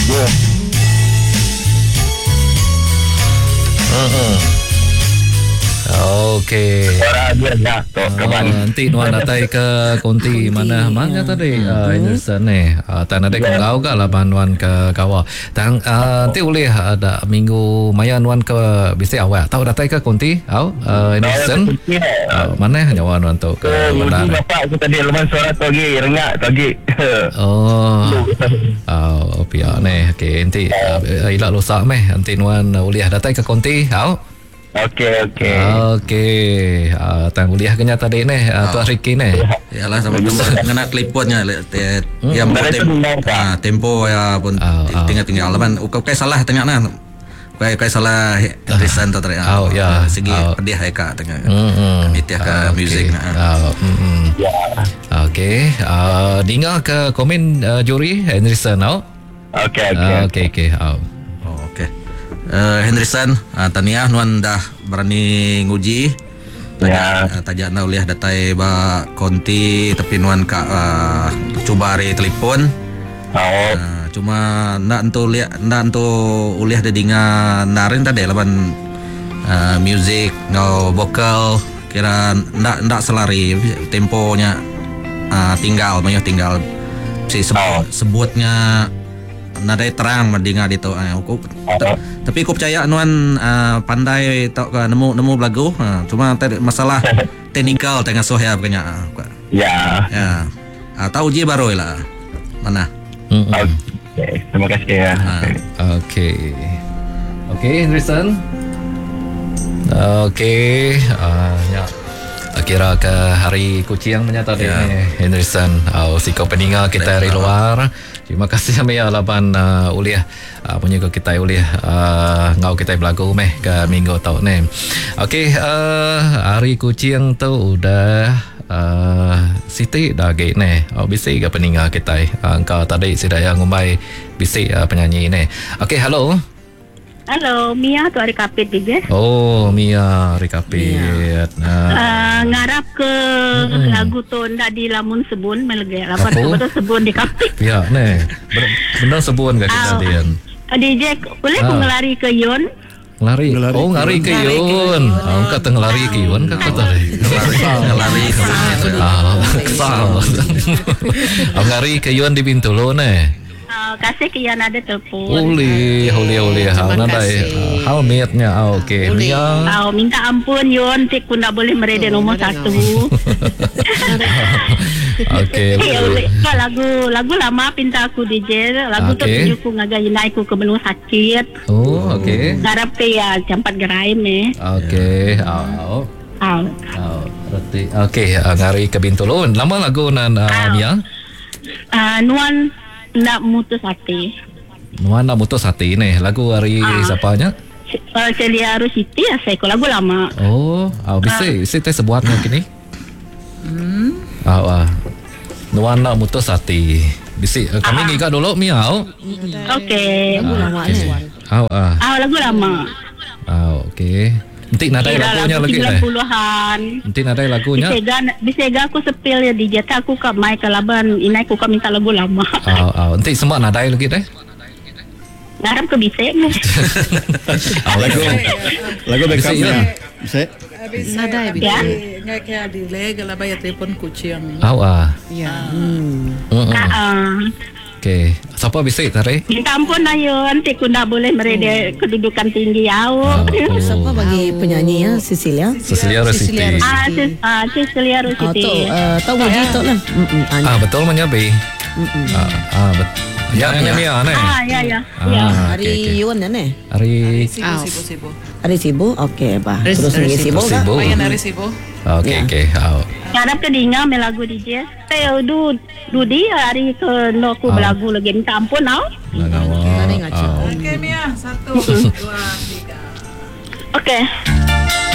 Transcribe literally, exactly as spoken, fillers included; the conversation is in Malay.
Ya. Hmm. Okey. Orang dia nak tok kawan. Nanti nuan datai ke konti mana mana tadi uh, Henderson ni. Uh, tan ada kau ke lah nuan ke kawa. Tang uh, nanti boleh ada minggu maya nuan ke bisik awak. Tahu datai ke konti? Au uh, Henderson. Uh, mana nyawa nuan tu ke bandar. Bapak aku tadi leman suara togi rengak togi. Oh. Oh, pihak ni. Okey, nanti uh, ilak losak meh. Nanti nuan boleh datai ke konti. Au. Okey, okey. Okey. Uh, tang kuliah kenya tadi ni, uh, Tuan Ricky ni. Yalah sama kena teleponnya yang tempo ah tempo ya pun tinggal-tinggal laban kau salah tengah nah. Kau kau salah desain tu tadi. Oh ya. Segi pedih ai ka tengah. Hmm. Mitiah ke music nah. Oh. Hmm. Ya. Okey. Uh, dengar ke komen uh, juri Henderson now. Okey, okey. Okey, okey. Oh. Oh, okey. Uh, Henderson, uh, taniah nuan dah berani nguji. Ya. Uh, tajak na uliah datai ba konti tapi nuan ka uh, cuba re telefon. Oh. Uh, cuma nak entu lihat nak entu uliah de dinga narin tadi laban uh, music no vokal kira nak nak selari temponya uh, tinggal banyak tinggal si sebut, oh. sebutnya nadai terang mendengar itu uh, aku Oh. tapi aku percaya nuan uh, pandai tak ke nemu nemu lagu uh, cuma tadi masalah teknikal tengah sohya punya uh, Ya. ya uh, tahu je baru lah mana. Hmm. Okey, terima kasih ya. Okey. Okey, Henderson. Okey, uh, ya. Kira ke hari kucing menyata yeah. ni Henderson. Oh, si kau peninggal kita dari luar. Terima kasih sama ya laban uh, uliah uh, punya ke kita uliah uh, ngau kita berlagu meh ke minggu tau ni. Okey, uh, hari kucing tu udah uh, Siti dah gate ni. Oh, bisik ke peninggal kita. Uh, engkau tadi sudah yang ngumbai bisik uh, penyanyi ni. Okey, hello. Halo, Mia tu hari kapit juga. Oh, Mia hari kapit. Uh, uh, ngarap ke hmm. lagu tu ndak di lamun sebun melege. Lapan tu betul sebun di kapit. Ya, ne. Benar sebun ke kita dia. D J, boleh aku ngelari ke Yon? Lari. Oh, lari ke Yon. Oh, kata ngelari ke Yon ke kata. Ngelari ke Yon. Ah, kesal. Oh, ngelari ke Yon di Bintulu ne. Uh, kasih ke Yan ada telepon. Boleh, boleh, boleh. Hal nadai. Hal miatnya. Ah, okey. Mia. Oh, minta ampun Yon, tik pun tak boleh mereda nomor satu. Okey. Boleh. Lagu lagu lama pinta aku D J. Lagu tu tunjuk aku ngagai naik aku ke belum sakit. Oh, okey. Garap ke ya campat gerai ni. Okey. Oh. Oh. Oh, berarti. Okey, ngari ke Bintulu. Lama lagu nan Mia? Ah, Nuan nak mutus hati. Nuan nak mutus hati ni. Lagu hari uh, siapanya? Uh, Celia Rositi ya, saya lagu lama. Oh, oh bisa uh, bisa teh sebuat mungkin ni. Hmm. Ah, wah. Nuan nak mutus hati. Bisa uh, kami uh, giga dulu Mia. Okey. Lagu lama ni. Ah, ah. Ah, lagu lama. Ah, okey. Nanti nadai lagunya lagi sembilan puluhan. Nanti nadai lagunya. Bisega, bisega aku sepil ya D J. Aku ke mai ke laban. Inai aku ke minta lagu lama. Oh, oh. Nanti semua nadai lagi deh. Ngarap ke bisek ni. Oh, lagu. Lagu backup ya. Bisek. Nadai bisek. Ya. Ngai kaya delay kalau bayar telefon kucing. Oh, ah. Ya. Hmm. Ah. Okey. Siapa bisik tadi? Minta ampun ayo, nanti aku tak boleh mereda oh. kedudukan tinggi awak. Oh. Oh. Siapa bagi penyanyi ya, Cecilia? Cecilia Rositi. Ah, ah, Cecilia Rositi. Ah, tahu tahu gitu lah. Ah, betul menyabi. Ah, ah betul. Ya, ya, ya, ne. Ah, ya, ya. Ah, hari Yon ne? Hari Sibu, Sibu. Hari Sibu, okey, bah. Terus hari Sibu. Main hari Sibu. Okey, okey. Ngarap ke dinga melagu D J. Saya du du di hari ke no ku belagu lagi minta ampun tau. Mari ngaco. Okey Mia, satu, dua, tiga. Okey.